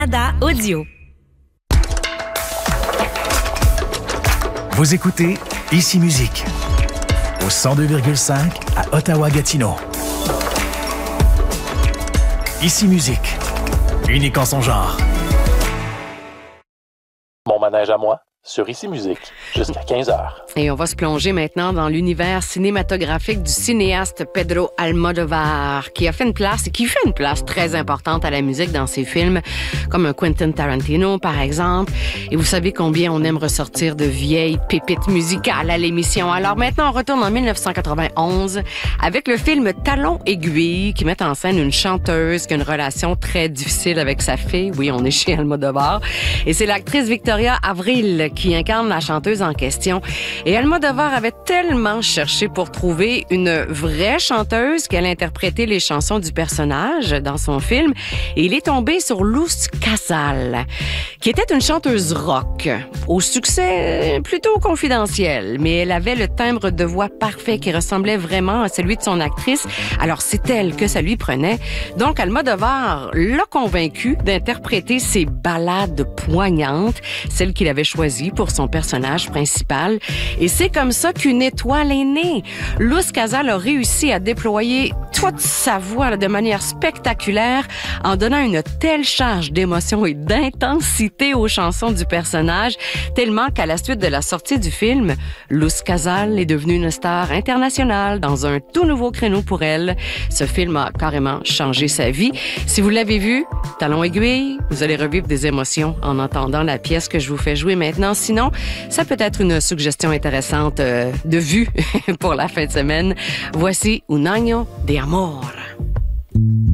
Canada Audio. Vous écoutez Ici Musique au 102,5 à Ottawa-Gatineau. Ici Musique, unique en son genre. Mon manège à moi, sur Ici Musique, jusqu'à 15h. Et on va se plonger maintenant dans l'univers cinématographique du cinéaste Pedro Almodovar, qui fait une place très importante à la musique dans ses films, comme un Quentin Tarantino, par exemple. Et vous savez combien on aime ressortir de vieilles pépites musicales à l'émission. Alors maintenant, on retourne en 1991 avec le film Talons aiguilles, qui met en scène une chanteuse qui a une relation très difficile avec sa fille. Oui, on est chez Almodovar. Et c'est l'actrice Victoria Avril qui incarne la chanteuse en question. Et Almodovar avait tellement cherché pour trouver une vraie chanteuse qu'elle interprétait les chansons du personnage dans son film. Et il est tombé sur Luz Casal, qui était une chanteuse rock, au succès plutôt confidentiel. Mais elle avait le timbre de voix parfait qui ressemblait vraiment à celui de son actrice. Alors c'est elle que ça lui prenait. Donc Almodovar l'a convaincue d'interpréter ses ballades poignantes, celles qu'il avait choisies pour son personnage principal. Et c'est comme ça qu'une étoile est née. Luz Casal a réussi à déployer toute sa voix de manière spectaculaire en donnant une telle charge d'émotion et d'intensité aux chansons du personnage, tellement qu'à la suite de la sortie du film, Luz Casal est devenue une star internationale dans un tout nouveau créneau pour elle. Ce film a carrément changé sa vie. Si vous l'avez vu, Talons aiguilles, vous allez revivre des émotions en entendant la pièce que je vous fais jouer maintenant. Sinon, ça peut être une suggestion intéressante de vue pour la fin de semaine. Voici Un año de amor.